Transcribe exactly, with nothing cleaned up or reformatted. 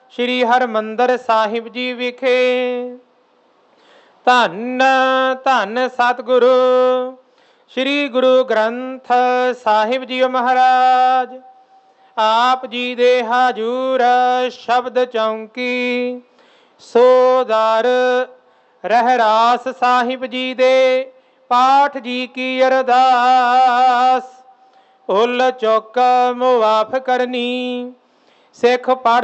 श्री हरमंदर साहिब जी विखे। धन धन सतगुरु श्री गुरु ग्रंथ साहिब जी महाराज। आप जी दे हाजूर शब्द चौंकी सोदार रहरास साहिब जी दे पाठ जी की अरदास। उल चौक मुआफ करनी सिख पढ़